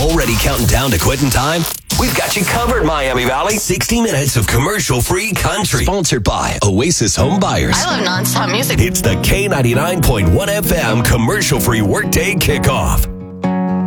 Already counting down to quitting time? We've got you covered, Miami Valley. 60 minutes of commercial-free country. Sponsored by Oasis Home Buyers. I love nonstop music. It's the K99.1 FM commercial-free workday kickoff.